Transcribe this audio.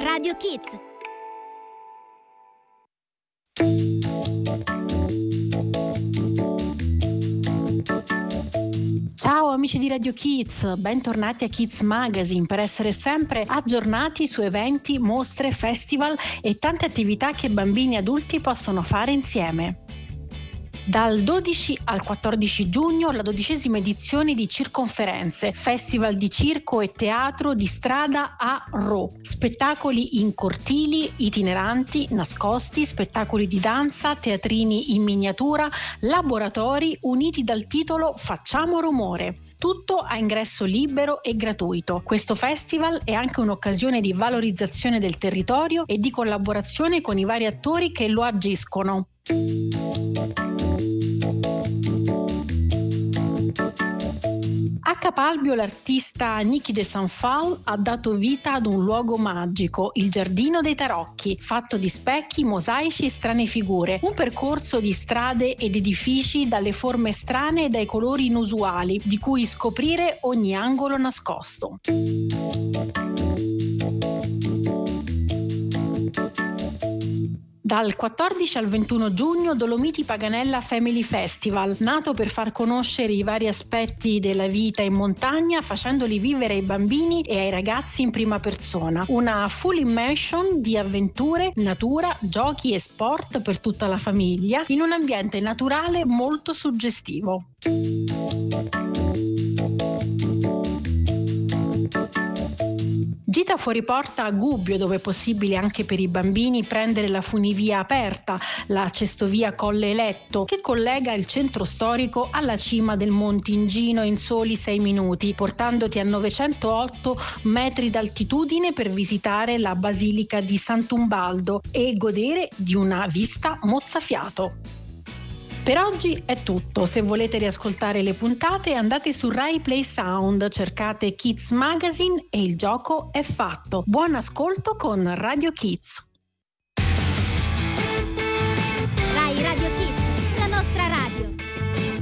Radio Kids. Ciao amici di Radio Kids, bentornati a Kids Magazine per essere sempre aggiornati su eventi, mostre, festival e tante attività che bambini e adulti possono fare insieme. Dal 12 al 14 giugno la 12ª edizione di Circonferenze, festival di circo e teatro di strada a Rho. Spettacoli in cortili, itineranti, nascosti, spettacoli di danza, teatrini in miniatura, laboratori uniti dal titolo Facciamo rumore. Tutto a ingresso libero e gratuito. Questo festival è anche un'occasione di valorizzazione del territorio e di collaborazione con i vari attori che lo agiscono. A Capalbio l'artista Niki De Sanfal ha dato vita ad un luogo magico, il Giardino dei Tarocchi, fatto di specchi, mosaici e strane figure, un percorso di strade ed edifici dalle forme strane e dai colori inusuali, di cui scoprire ogni angolo nascosto. Dal 14 al 21 giugno Dolomiti Paganella Family Festival, nato per far conoscere i vari aspetti della vita in montagna facendoli vivere ai bambini e ai ragazzi in prima persona. Una full immersion di avventure, natura, giochi e sport per tutta la famiglia in un ambiente naturale molto suggestivo. Gita fuori porta a Gubbio, dove è possibile anche per i bambini prendere la funivia aperta, la cestovia Colle Eletto, che collega il centro storico alla cima del Montingino in soli 6 minuti, portandoti a 908 metri d'altitudine per visitare la Basilica di Sant'Ubaldo e godere di una vista mozzafiato. Per oggi è tutto. Se volete riascoltare le puntate andate su Rai Play Sound, cercate Kids Magazine e il gioco è fatto. Buon ascolto con Radio Kids.